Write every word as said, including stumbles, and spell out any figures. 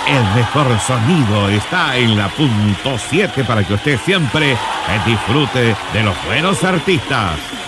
El mejor sonido está en la punto siete para que usted siempre disfrute de los buenos artistas.